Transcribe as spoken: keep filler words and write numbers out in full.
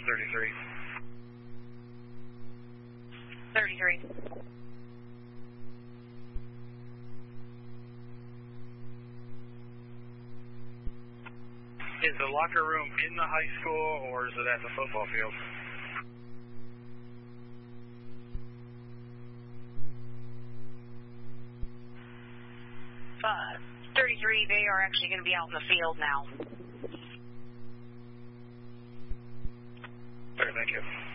thirty-three. thirty-three. Is the locker room in the high school or is it at the football field? Uh, thirty-three, they are actually going to be out in the field now. All right, thank you.